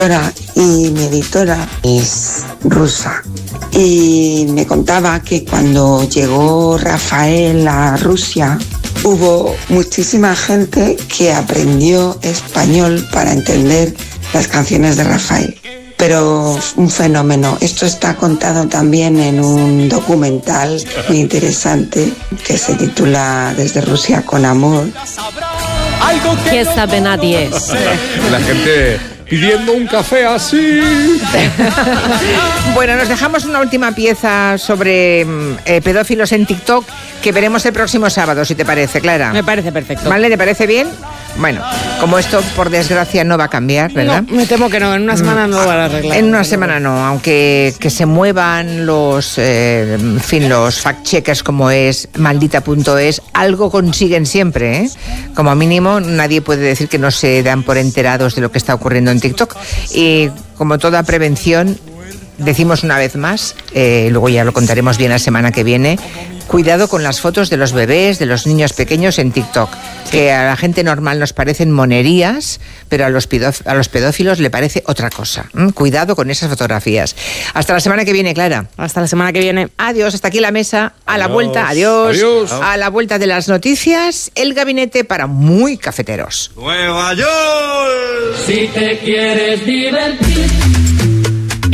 y mi editora es rusa. Y me contaba que cuando llegó Rafael a Rusia, hubo muchísima gente que aprendió español para entender las canciones de Rafael. Pero un fenómeno. Esto está contado también en un documental muy interesante que se titula Desde Rusia con Amor. ¿Qué sabe nadie? La gente pidiendo un café así. Bueno, nos dejamos una última pieza sobre pedófilos en TikTok que veremos el próximo sábado, si te parece, Clara. Me parece perfecto. ¿Vale? ¿Te parece bien? Bueno, como esto por desgracia no va a cambiar, ¿verdad? No, me temo que no, en una semana no lo van a arreglar. En una semana no, aunque que se muevan los los fact-checkers como es maldita.es, algo consiguen siempre, ¿eh? Como mínimo nadie puede decir que no se dan por enterados de lo que está ocurriendo en TikTok. Y como toda prevención, decimos una vez más, luego ya lo contaremos bien la semana que viene, cuidado con las fotos de los bebés, de los niños pequeños en TikTok, que a la gente normal nos parecen monerías, pero a los pedófilos le parece otra cosa. Cuidado con esas fotografías. Hasta la semana que viene, Clara. Hasta la semana que viene. Adiós, hasta aquí la mesa. A la Adiós. vuelta, adiós. Adiós. A la vuelta de las noticias, el gabinete para muy cafeteros. Nueva York. Si te quieres divertir